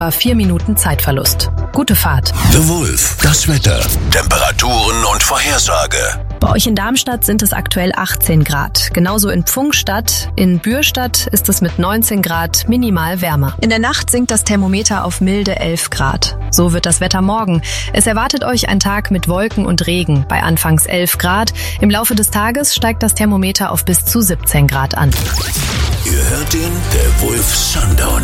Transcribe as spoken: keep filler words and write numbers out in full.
Vier Minuten Zeitverlust. Gute Fahrt. The Wolf. Das Wetter, Temperaturen und Vorhersage. Bei euch in Darmstadt sind es aktuell achtzehn Grad. Genauso in Pfungstadt. In Bürstadt ist es mit neunzehn Grad minimal wärmer. In der Nacht sinkt das Thermometer auf milde elf Grad. So wird das Wetter morgen. Es erwartet euch ein Tag mit Wolken und Regen bei anfangs elf Grad. Im Laufe des Tages steigt das Thermometer auf bis zu siebzehn Grad an. Ihr hört den The Wolf Sundown.